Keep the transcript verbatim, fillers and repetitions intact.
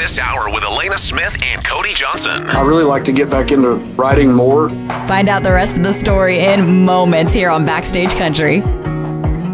this hour with Elena Smith and Cody Johnson. I really like to get back into writing more. Find out the rest of the story in moments here on Backstage Country.